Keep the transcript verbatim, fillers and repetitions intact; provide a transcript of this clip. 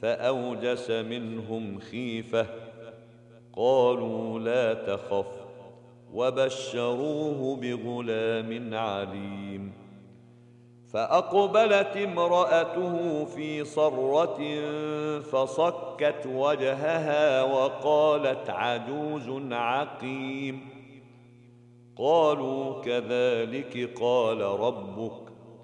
فأوجس منهم خيفة، قالوا لا تخف، وبشروه بغلام عليم. فأقبلت امرأته في صرة فصكت وجهها وقالت عجوز عقيم. قالوا كذلك قال ربك